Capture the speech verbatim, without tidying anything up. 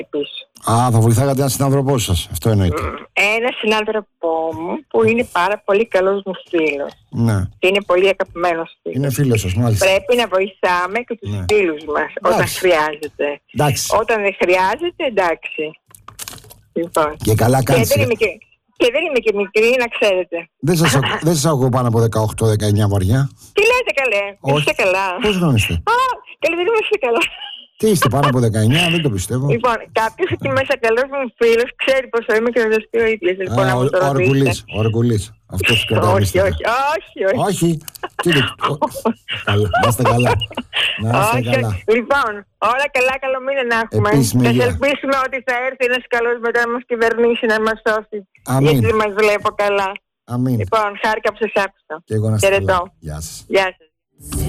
Α, θα βοηθάγατε έναν συνάνθρωπό σας. Αυτό εννοείται. Ένα συνάνθρωπό μου που είναι πάρα πολύ καλός μου φίλος. Ναι. Και είναι πολύ αγαπημένος φίλος. Είναι φίλος σας, μάλιστα. Πρέπει να βοηθάμε και τους Ναι. φίλους μας όταν Εντάξει. χρειάζεται. Εντάξει. Όταν δεν χρειάζεται, εντάξει. Λοιπόν. Και καλά Και κάνεις. δεν είμαι και, και, δεν είμαι και μικρή, να ξέρετε. Δεν σας, ακου- δεν σας ακούω πάνω από δεκαοκτώ δεκαεννιά βαριά. Τι λέτε καλέ, Όχι. είστε καλά. Πώς γνώριστε? Α, καλέ, δεν είμαστε καλά. Τι είστε πάνω από δεκαεννιά, δεν το πιστεύω. Λοιπόν, κάποιος εκεί μέσα καλός μου φίλος ξέρει πόσο είμαι και θα σας πει ο ίδιος. Λοιπόν, να Α, μου το ο ρωτήσετε. Αρκουλής, ο Αρκουλής. Αυτός κρατάει Όχι, μυστικά. όχι, όχι, όχι. Όχι. Τι είναι. ο- Καλά, να είστε καλά. Να είστε Όχι, καλά. όχι. Λοιπόν, όλα καλά, καλό μήνα να έχουμε. Επίσημη Και υγεία. ελπίσουμε ότι θα έρθει ένας καλός μετά να μας κυβερνήσει, να μας σώσει. Αμήν. Γιατί δεν μας βλέπω καλά. Αμήν. Λοιπόν, χάρηκα που σας άκουσα. Και εγώ να είστε Χαιρετώ. καλά. Γεια σας. Γεια σας.